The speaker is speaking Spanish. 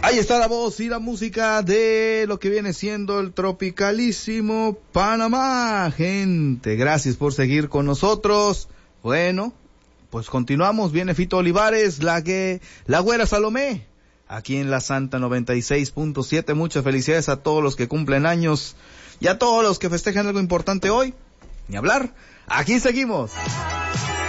Ahí está la voz y la música de lo que viene siendo el tropicalísimo Panamá, gente. Gracias por seguir con nosotros. Bueno, pues continuamos. Viene Fito Olivares, la Güera Salomé, aquí en la Santa 96.7. Muchas felicidades a todos los que cumplen años y a todos los que festejan algo importante hoy. Ni hablar. Aquí seguimos.